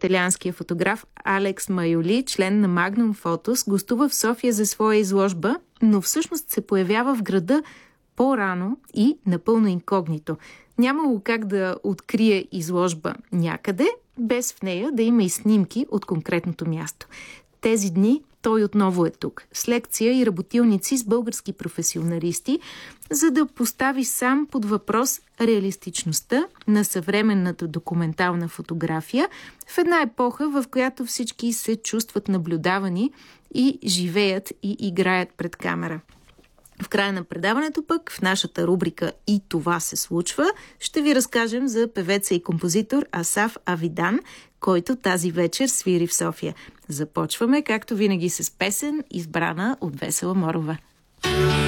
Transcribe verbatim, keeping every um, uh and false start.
италианският фотограф Алекс Майоли, член на Magnum Photos, гостува в София за своя изложба, но всъщност се появява в града по-рано и напълно инкогнито. Нямало как да открие изложба някъде, без в нея да има и снимки от конкретното място. Тези дни той отново е тук, с лекция и работилници с български професионалисти, за да постави сам под въпрос реалистичността на съвременната документална фотография в една епоха, в която всички се чувстват наблюдавани и живеят и играят пред камера. В края на предаването пък, в нашата рубрика "И това се случва", ще ви разкажем за певеца и композитор Асаф Авидан, който тази вечер свири в София. Започваме, както винаги, с песен, избрана от Весела Морова.